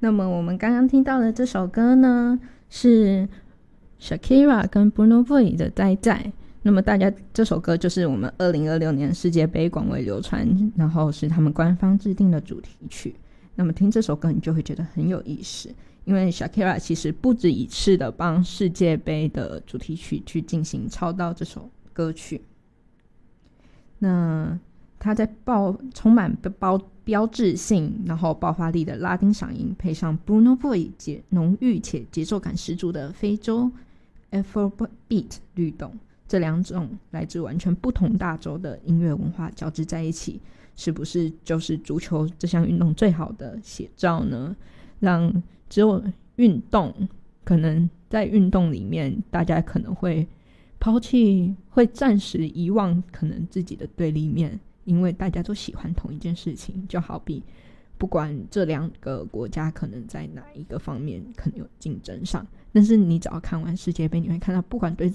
那么我们刚刚听到的这首歌呢，是 Shakira 跟 Burna Boy 的《在》。那么大家这首歌就是我们2026年世界杯广为流传，然后是他们官方制定的主题曲。那么听这首歌你就会觉得很有意思，因为 Shakira 其实不止一次的帮世界杯的主题曲去进行操刀这首歌曲。那他在充满标志性然后爆发力的拉丁嗓音，配上 Burna Boy 浓郁且节奏感十足的非洲 Afrobeat 律动，这两种来自完全不同大洲的音乐文化交织在一起，是不是就是足球这项运动最好的写照呢？让只有运动，可能在运动里面大家可能会抛弃，会暂时遗忘可能自己的对立面，因为大家都喜欢同一件事情。就好比不管这两个国家可能在哪一个方面可能有竞争上，但是你只要看完世界杯，你会看到不管对